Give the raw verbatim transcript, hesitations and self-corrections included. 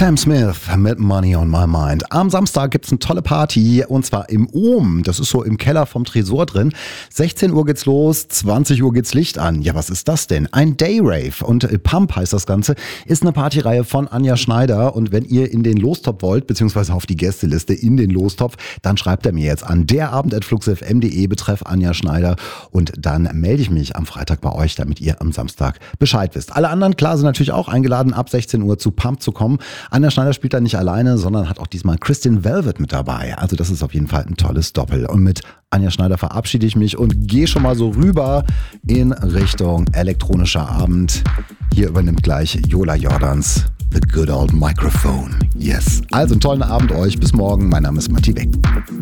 Sam Smith mit Money on My Mind. Am Samstag gibt's eine tolle Party und zwar im Ohm. Das ist so im Keller vom Tresor drin. sechzehn Uhr geht's los, zwanzig Uhr geht's Licht an. Ja, was ist das denn? Ein Day-Rave und Pump heißt das Ganze. Ist eine Partyreihe von Anja Schneider und wenn ihr in den Lostopf wollt, beziehungsweise auf die Gästeliste in den Lostopf, dann schreibt er mir jetzt an derabend at flux f m punkt de betreff Anja Schneider und dann melde ich mich am Freitag bei euch, damit ihr am Samstag Bescheid wisst. Alle anderen, klar, sind natürlich auch eingeladen, ab sechzehn Uhr zu Pump zu kommen. Anja Schneider spielt da nicht alleine, sondern hat auch diesmal Kristin Velvet mit dabei. Also das ist auf jeden Fall ein tolles Doppel. Und mit Anja Schneider verabschiede ich mich und gehe schon mal so rüber in Richtung elektronischer Abend. Hier übernimmt gleich Jola Jordans The Good Old Microphone. Yes. Also einen tollen Abend euch. Bis morgen. Mein Name ist Matti Beck.